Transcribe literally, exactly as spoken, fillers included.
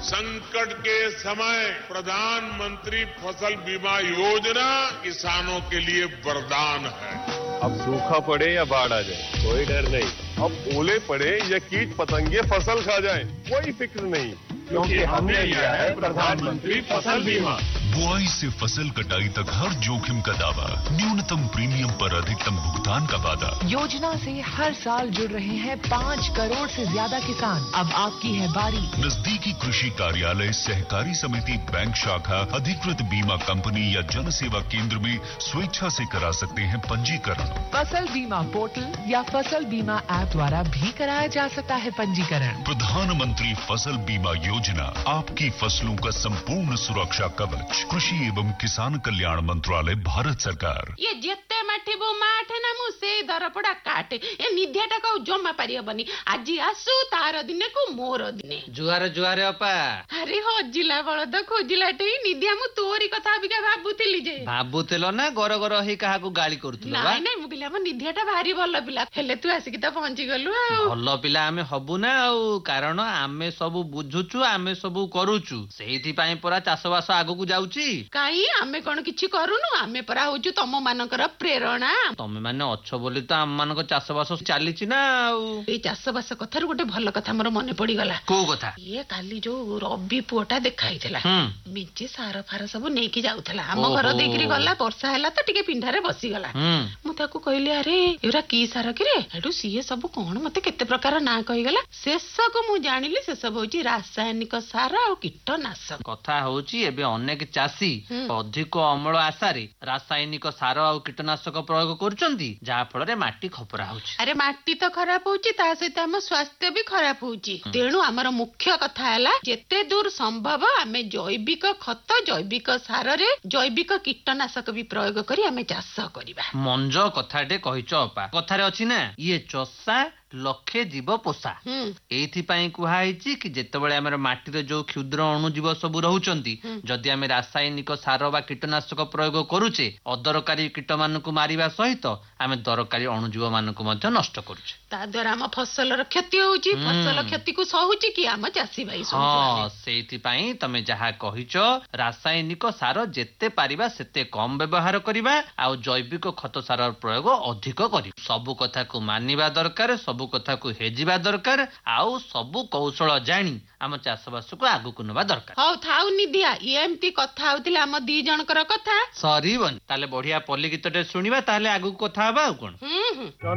संकट के समय प्रधानमंत्री फसल बीमा योजना किसानों के लिए वरदान है। अब सूखा पड़े या बाढ़ आ जाए कोई डर नहीं, अब ओले पड़े या कीट पतंगे फसल खा जाए कोई फिक्र नहीं, क्योंकि हमने लिया है प्रधानमंत्री फसल बीमा। बुआई से फसल कटाई तक हर जोखिम का दावा, न्यूनतम प्रीमियम पर अधिकतम भुगतान का वादा। योजना से हर साल जुड़ रहे हैं पाँच करोड़ से ज्यादा किसान। अब आपकी है बारी। नजदीकी कृषि कार्यालय, सहकारी समिति, बैंक शाखा, अधिकृत बीमा कंपनी या जन सेवा केंद्र में स्वेच्छा से करा सकते हैं पंजीकरण। फसल बीमा पोर्टल या फसल बीमा ऐप द्वारा भी कराया जा सकता है पंजीकरण। प्रधानमंत्री फसल बीमा योजना, आपकी फसलों का संपूर्ण सुरक्षा कवच। कृषि एवं किसान कल्याण मंत्रालय, भारत सरकार। ये जेते माठिबो माठे ना मु से दरपड़ा काटे ए निध्याटा को जमा पारि हबनी। आजी आसु तार दिने को मोर दिने। जुआर जुआर अपा। अरे हो जिला बळद खोजिलाटे निध्या मु तोरी कथा बिका भाबुतिली जे। भाबुतेलो ना गोर गोर हे काहा को गाली करथुलो बा। नाही नाही मु बिला म निध्याटा भारी भल पिला। हेले तू आसी कि त पहुंची गलु आ। भल पिला आमे हबु ना आ, कारण आमे सब बुझुचु, आमे सब करूचु, सेहिथि पई परा चाषबास आगु को जाउची। काई आमे कोन किछि करूनु, आमे परा होचु तम मानकर प्रेरणा। तमे माने अच्छो बोली त आम मानक चाषबास चालीछि ना आ। ए चाषबास कथार गोटे भल कथा मोर मने पड़ी गला। को कथा? ये काली जो रवि पुओटा देखाइथिला, मिंचे सार फार सब नेकी जाउथला। हम घर देकरी गला, वर्षा हैला त टिके पिंढारे बसी गला। मु ताको कहली अरे एरा की सार किरे? एडु सीए सब कोन मते केते प्रकार ना कहि गला। शेष को मु जानिली से सब होची रासायनिक सार आ कीटनाशक। कथा होची एबे अनेक चासी अधिक अमल आशारे रासायनिक सार आ कीटनाशक प्रयोग करचंती, जहा फल रे माटी खपरा होची। अरे माटी तो खराब होची, ता सहित हम स्वास्थ्य भी खराब होची। तेणु हमर मुख्य कथा हैला जेते दूर संभव आमे जैविक खत, जैविक सार रे जैविक कीटनाशक भी प्रयोग करी आमे चाष करिबा। मंज कथाटे कहिचो अपा। कथारे अछि ना ये चोसा लक्षे जीव पोषा। एथि पई कुहाइछि कि जेतेबेले हमर माटी रे जो क्षुद्र अणुजीव सब रहउचंती, जदि आमे रासायनिक सार बा कीटनाशक प्रयोग करूचे, अदरकारी कीट मानकु मारिबा सहित आमे दरकारी अणुजीव मानकु मध्ये नष्ट करूचे। ता द्वारा हम फसल र क्षति होउची, फसल क्षति को सहुची कि हम चासी भाई सब। हां सेथि पई तमे जहा कहिचो रासायनिक सार जेते पारिबा सेते कम व्यवहार करिबा आ जैविक खत सार प्रयोग अधिक करि। सब कथा को मानिबा दरकार, सब कथा को हेजिबा दरकार, आउ सब कौशल जानी आम चाषबास को आगु को नबा दरकार। हौ थाउ निदिया एमती कथा होतिला हम दी जनकर कथा। सरीबन ताले बढ़िया पल्ली गीतटे सुनिबा, ताले आगु कथा हबा आ कोन।